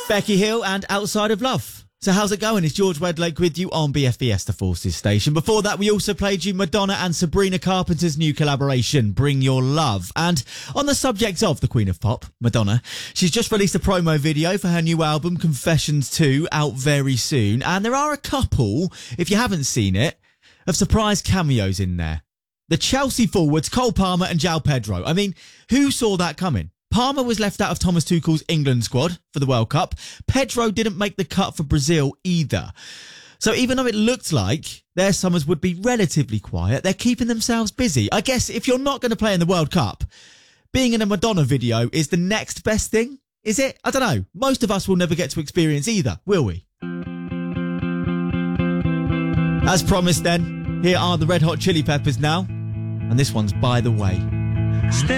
Becky Hill and Outside of Love. So how's it going? It's George Wedlake with you on BFBS, the Forces station. Before that, we also played you Madonna and Sabrina Carpenter's new collaboration, Bring Your Love. And on the subject of the Queen of Pop, Madonna, she's just released a promo video for her new album, Confessions 2, out very soon. And there are a couple, if you haven't seen it, of surprise cameos in there. The Chelsea forwards, Cole Palmer and João Pedro. I mean, who saw that coming? Palmer was left out of Thomas Tuchel's England squad for the World Cup. Pedro didn't make the cut for Brazil either. So even though it looked like their summers would be relatively quiet, they're keeping themselves busy. I guess if you're not going to play in the World Cup, being in a Madonna video is the next best thing, is it? I don't know. Most of us will never get to experience either, will we? As promised then, here are the Red Hot Chili Peppers now. And this one's By the Way.